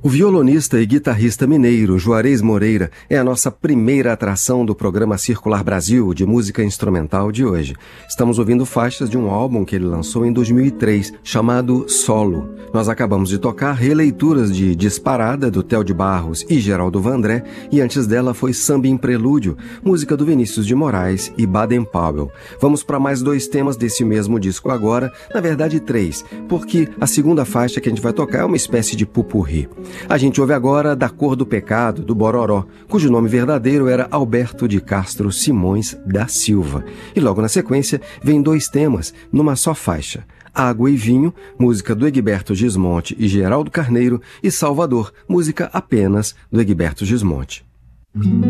O violonista e guitarrista mineiro Juarez Moreira é a nossa primeira atração do programa Circular Brasil de música instrumental de hoje. Estamos ouvindo faixas de um álbum que ele lançou em 2003, chamado Solo. Nós acabamos de tocar releituras de Disparada, do Theo de Barros e Geraldo Vandré, e antes dela foi Samba em Prelúdio, música do Vinícius de Moraes e Baden Powell. Vamos para mais 2 temas desse mesmo disco agora, na verdade 3, porque a segunda faixa que a gente vai tocar é uma espécie de pupurri. A gente ouve agora Da Cor do Pecado, do Bororó, cujo nome verdadeiro era Alberto de Castro Simões da Silva. E logo na sequência vem 2 temas numa só faixa. Água e Vinho, música do Egberto Gismonti e Geraldo Carneiro, e Salvador, música apenas do Egberto Gismonti.